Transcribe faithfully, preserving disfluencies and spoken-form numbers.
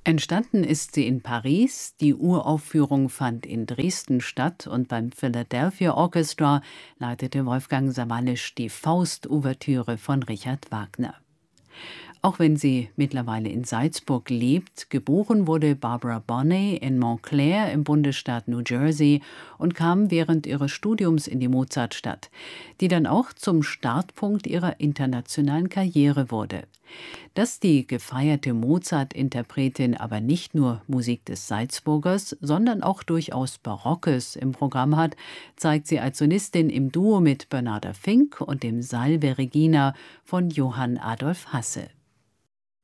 Entstanden ist sie in Paris, die Uraufführung fand in Dresden statt und beim Philadelphia Orchestra leitete Wolfgang Sawallisch die Faust-Ouvertüre von Richard Wagner. Auch wenn sie mittlerweile in Salzburg lebt, geboren wurde Barbara Bonney in Montclair im Bundesstaat New Jersey und kam während ihres Studiums in die Mozartstadt, die dann auch zum Startpunkt ihrer internationalen Karriere wurde. Dass die gefeierte Mozart-Interpretin aber nicht nur Musik des Salzburgers, sondern auch durchaus Barockes im Programm hat, zeigt sie als Solistin im Duo mit Bernarda Fink und dem Salve Regina von Johann Adolf Hasse.